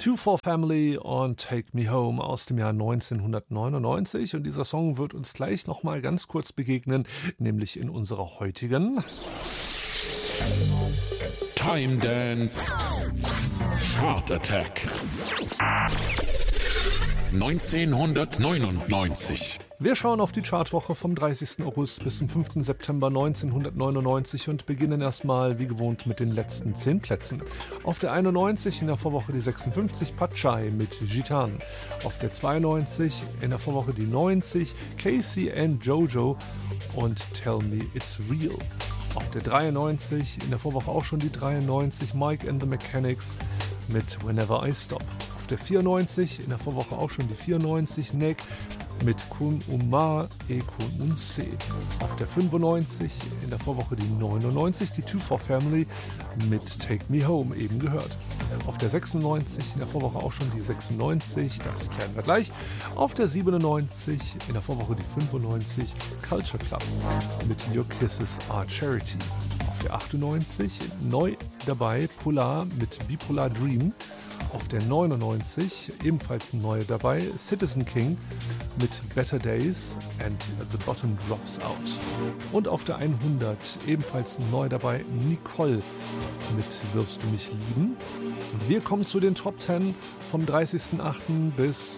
Two for Family und Take Me Home aus dem Jahr 1999. Und dieser Song wird uns gleich nochmal ganz kurz begegnen, nämlich in unserer heutigen Time Dance Chart Attack 1999. Wir schauen auf die Chartwoche vom 30. August bis zum 5. September 1999 und beginnen erstmal wie gewohnt mit den letzten 10 Plätzen. Auf der 91 in der Vorwoche die 56 Pachai mit Gitan. Auf der 92 in der Vorwoche die 90 Casey and Jojo und Tell Me It's Real. Auf der 93 in der Vorwoche auch schon die 93 Mike and the Mechanics mit Whenever I Stop. Auf der 94 in der Vorwoche auch schon die 94 Nick mit Kun Umar e Kun Unse. Auf der 95 in der Vorwoche die 99 die Two for Family mit Take Me Home, eben gehört. Auf der 96 in der Vorwoche auch schon die 96, das klären wir gleich. Auf der 97 in der Vorwoche die 95 Culture Club mit Your Kisses Are Charity. Auf der 98 neu dabei Polar mit Bipolar Dream. Auf der 99 ebenfalls neu dabei Citizen King mit Better Days and The Bottom Drops Out. Und auf der 100 ebenfalls neu dabei Nicole mit Wirst du mich lieben. Und wir kommen zu den Top 10 vom 30.08. bis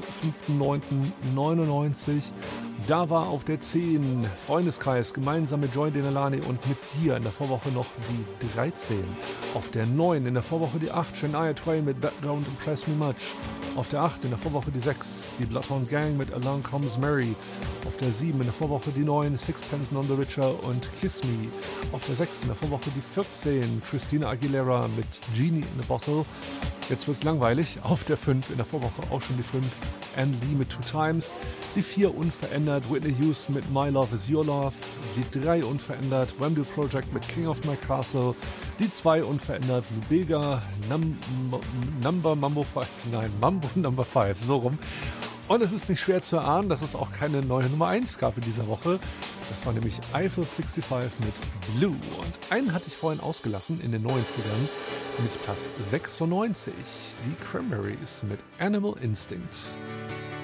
5.09.99. Da war auf der 10 Freundeskreis gemeinsam mit Joy Denalani und mit dir in der Vorwoche noch die 13. Auf der 9 in der Vorwoche die 8 Shania Twain mit That Don't Impress Me Much. Auf der 8 in der Vorwoche die 6 die Bloodhound Gang mit Along Comes Mary. Auf der 7 in der Vorwoche die 9 Sixpence None the Richer und Kiss Me. Auf der 6 in der Vorwoche die 14 Christina Aguilera mit Genie in a Bottle. Jetzt wird's langweilig. Auf der 5 in der Vorwoche auch schon die 5 Anne Lee mit Two Times. Die 4 unverändert Whitney Houston mit My Love Is Your Love. Die 3 unverändert Wham-Do Project mit King of My Castle. Die 2 unverändert Lubega Mambo Number 5, so rum. Und es ist nicht schwer zu erahnen, dass es auch keine neue Nummer 1 gab in dieser Woche. Das war nämlich Eiffel 65 mit Blue. Und einen hatte ich vorhin ausgelassen in den 90ern mit Platz 96. Die Cranberries mit Animal Instinct.